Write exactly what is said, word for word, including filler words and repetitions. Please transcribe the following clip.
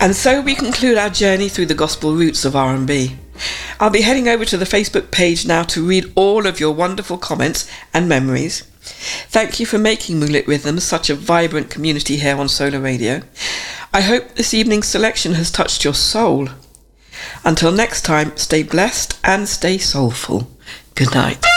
And so we conclude our journey through the gospel roots of R and B. I'll be heading over to the Facebook page now to read all of your wonderful comments and memories. Thank you for making Moonlit Rhythms such a vibrant community here on Solar Radio. I hope this evening's selection has touched your soul. Until next time, stay blessed and stay soulful. Good night.